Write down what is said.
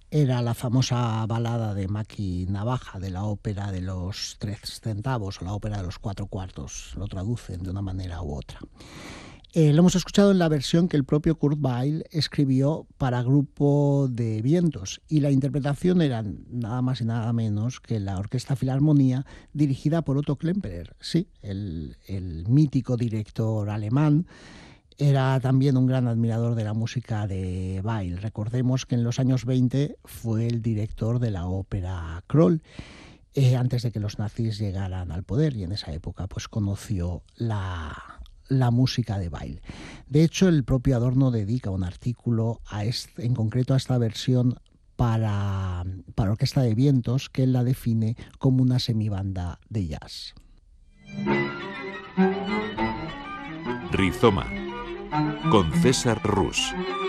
era la famosa balada de Maki Navaja de la ópera de los 3 centavos o la ópera de los 4 cuartos, lo traducen de una manera u otra. Lo hemos escuchado en la versión que el propio Kurt Weill escribió para Grupo de Vientos, y la interpretación era nada más y nada menos que la Orquesta Filarmonía, dirigida por Otto Klemperer. Sí, el mítico director alemán. Era también un gran admirador de la música de Weill. Recordemos que en los años 20 fue el director de la ópera Kroll, antes de que los nazis llegaran al poder, y en esa época pues conoció la música de Weill. De hecho, el propio Adorno dedica un artículo en concreto a esta versión para Orquesta de Vientos, que él la define como una semibanda de jazz. Rizoma, con César Rus.